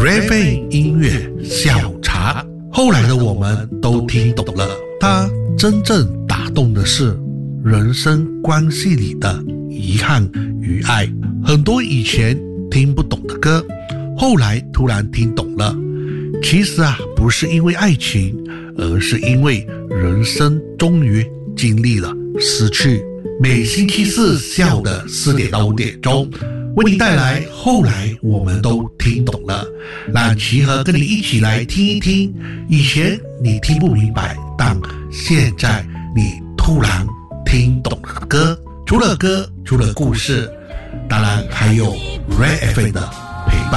Ray 音乐下午茶。后来的我们都听懂了，它真正打动的是人生关系里的遗憾与爱。很多以前听不懂的歌，后来突然听懂了。其实不是因为爱情，而是因为人生终于经历了失去。每星期四下午的4点到5点钟，为你带来后来我们都听懂了，让齐和跟你一起来听一听以前你听不明白，但现在你突然听懂了歌。除了歌，除了故事，当然还有 Ray FM 的